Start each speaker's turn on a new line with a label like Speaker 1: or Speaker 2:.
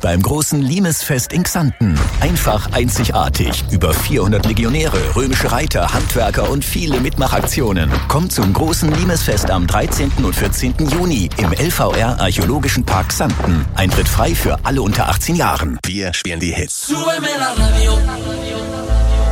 Speaker 1: beim großen Limesfest in Xanten. Einfach einzigartig. Über 400 Legionäre, römische Reiter, Handwerker und viele Mitmachaktionen. Kommt zum großen Limesfest am 13. und 14. Juni im LVR Archäologischen Park Xanten. Eintritt frei für alle unter 18 Jahren. Wir spielen die Hits.